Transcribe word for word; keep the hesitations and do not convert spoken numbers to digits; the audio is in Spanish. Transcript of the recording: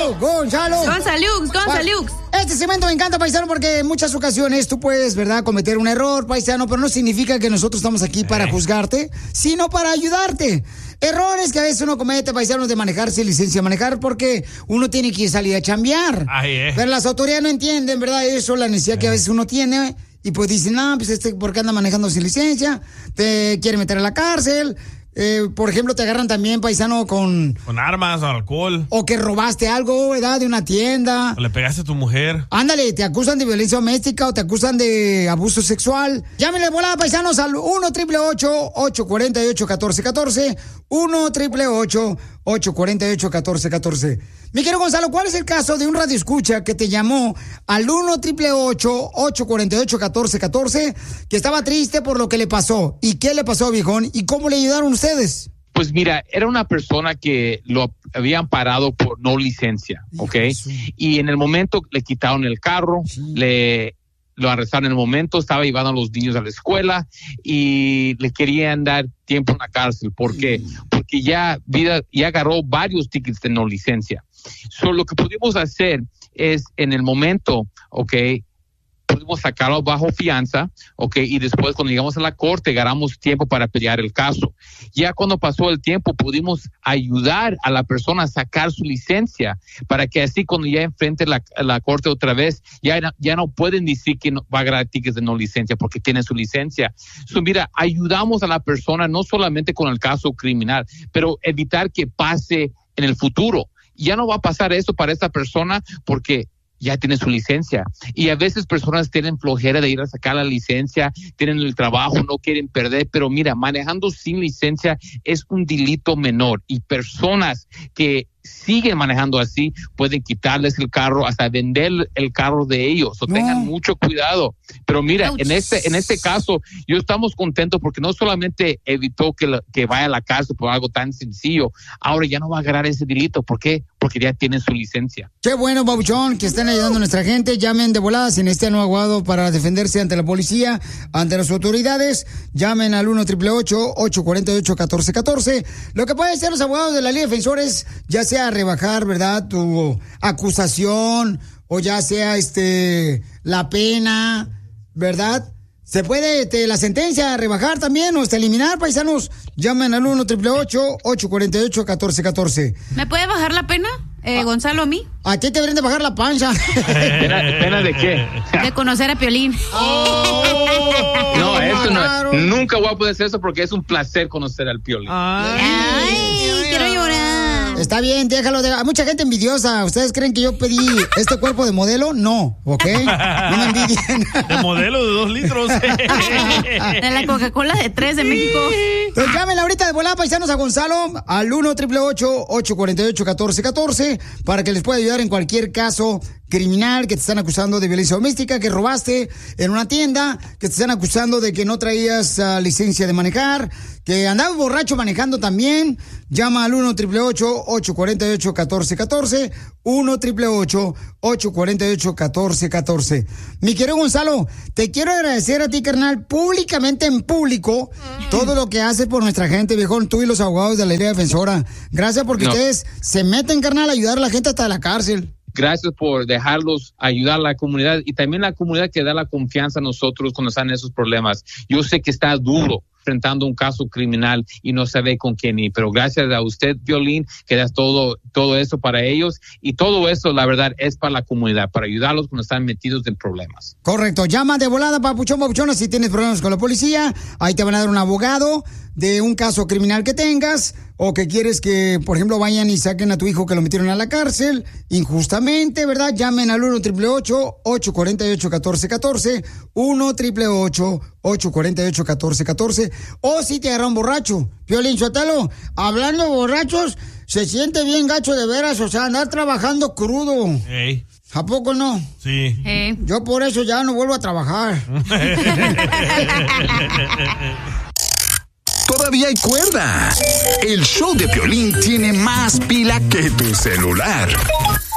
¡Go, Gonzalo! ¡Gonzalux, Gonzalux! Este segmento me encanta, paisano, porque en muchas ocasiones tú puedes, ¿verdad?, cometer un error, paisano, pero no significa que nosotros estamos aquí para juzgarte, sino para ayudarte. Errores que a veces uno comete, paisanos, de manejar sin licencia de manejar, porque uno tiene que salir a chambear. Ay, eh. Pero las autoridades no entienden, ¿verdad?, eso, la necesidad que a veces uno tiene. Y pues dicen, no, pues este, ¿por qué anda manejando sin licencia? Te quiere meter a la cárcel. Eh, por ejemplo, te agarran también, paisano, con... Con armas o alcohol. O que robaste algo, ¿verdad?, de una tienda. O le pegaste a tu mujer. Ándale, te acusan de violencia doméstica o te acusan de abuso sexual. Llámenle volada, paisanos, al uno triple ocho, ocho cuatro ocho, uno cuatro uno cuatro. uno triple ocho, ocho cuatro ocho, uno cuatro uno cuatro. Mi querido Gonzalo, ¿cuál es el caso de un radioescucha que te llamó al uno triple ocho, ocho cuatro ocho, uno cuatro uno cuatro, que estaba triste por lo que le pasó? ¿Y qué le pasó, viejón? ¿Y cómo le ayudaron ustedes? Pues mira, era una persona que lo habían parado por no licencia, ¿ok? Sí. Y en el momento le quitaron el carro, sí. le lo arrestaron en el momento, estaba llevando a los niños a la escuela y le querían dar tiempo en la cárcel. ¿Por qué? Sí. Porque ya, vida, ya agarró varios tickets de no licencia. So, lo que pudimos hacer es, en el momento, ¿ok?, pudimos sacarlo bajo fianza, ok, y después cuando llegamos a la corte ganamos tiempo para pelear el caso. Ya cuando pasó el tiempo pudimos ayudar a la persona a sacar su licencia para que así cuando ya enfrente la, la corte otra vez ya, ya no pueden decir que no, va a agarrar tickets de no licencia porque tiene su licencia. So, mira, ayudamos a la persona no solamente con el caso criminal, pero evitar que pase en el futuro. Ya no va a pasar eso para esta persona porque ya tiene su licencia. Y a veces personas tienen flojera de ir a sacar la licencia, tienen el trabajo, no quieren perder, pero mira, manejando sin licencia es un delito menor y personas que siguen manejando así pueden quitarles el carro, hasta vender el carro de ellos. O no. Tengan mucho cuidado. Pero mira, en este en este caso, yo estamos contentos porque no solamente evitó que, la, que vaya a la cárcel por algo tan sencillo, ahora ya no va a agarrar ese delito. ¿Por qué? Porque ya tiene su licencia. Qué bueno, babuchón, que estén ayudando a nuestra gente. Llamen de volada si necesitan un abogado para defenderse ante la policía, ante las autoridades. Llamen al uno triple ocho, ocho cuatro ocho, uno cuatro uno cuatro. Lo que pueden hacer los abogados de la Liga de Defensores, ya sea a rebajar, ¿verdad?, tu acusación, o ya sea este la pena, ¿verdad? Se puede este, la sentencia rebajar también o hasta eliminar, paisanos. Llamen al uno triple ocho, ocho cuatro ocho, uno cuatro uno cuatro. ¿Me puede bajar la pena, eh, ah, Gonzalo, a mí? A ti te deberían de bajar la panza. ¿Pena, ¿Pena de qué? De conocer a Piolín. Oh, no, eso no. Nunca voy a poder hacer eso porque es un placer conocer al Piolín. Ay, Ay quiero llorar. Está bien, déjalo. De... Hay mucha gente envidiosa. ¿Ustedes creen que yo pedí este cuerpo de modelo? No, ¿ok? No me envidien. De modelo de dos litros. De la Coca-Cola de tres de México. Entonces llámenle ahorita de volada, paisanos, a Gonzalo al uno triple ocho, ocho cuatro ocho, uno cuatro uno cuatro para que les pueda ayudar en cualquier caso criminal que te están acusando de violencia doméstica, que robaste en una tienda, que te están acusando de que no traías uh, licencia de manejar, que andabas borracho manejando también. Llama al uno triple ocho, ocho cuatro ocho, uno cuatro uno cuatro, uno triple ocho, ocho cuatro ocho, uno cuatro uno cuatro. Mi querido Gonzalo, te quiero agradecer a ti, carnal, públicamente en público, uh-huh, todo lo que haces por nuestra gente, viejón, tú y los abogados de la Liga Defensora. Gracias porque no. ustedes se meten, carnal, a ayudar a la gente hasta la cárcel. Gracias por dejarlos ayudar a la comunidad y también la comunidad que da la confianza a nosotros cuando están en esos problemas. Yo sé que está duro enfrentando un caso criminal y no sabe con quién ir, pero gracias a usted, Piolín, que das todo, todo eso para ellos y todo eso, la verdad, es para la comunidad, para ayudarlos cuando están metidos en problemas. Correcto. Llama de volada, papuchón, papuchona, si tienes problemas con la policía. Ahí te van a dar un abogado de un caso criminal que tengas, o que quieres que, por ejemplo, vayan y saquen a tu hijo que lo metieron a la cárcel injustamente, ¿verdad? Llamen al uno triple ocho, ocho cuatro ocho, uno cuatro uno cuatro, uno triple ocho, ocho cuatro ocho, uno cuatro uno cuatro. O si te agarran borracho. Piolín Sotelo, hablando de borrachos, se siente bien gacho de veras, o sea, andar trabajando crudo. Hey. ¿A poco no? Sí. Hey. Yo por eso ya no vuelvo a trabajar. Todavía hay cuerda. El show de Piolín tiene más pila que tu celular.